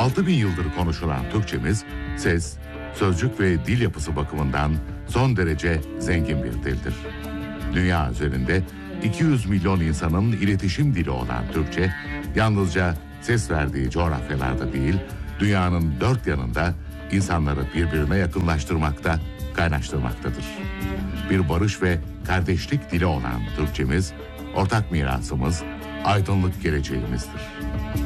6000 yıldır konuşulan Türkçemiz, ses, sözcük ve dil yapısı bakımından son derece zengin bir dildir. Dünya üzerinde 200 milyon insanın iletişim dili olan Türkçe, yalnızca ses verdiği coğrafyalarda değil, dünyanın dört yanında insanları birbirine yakınlaştırmakta, kaynaştırmaktadır. Bir barış ve kardeşlik dili olan Türkçemiz, ortak mirasımız, aydınlık geleceğimizdir.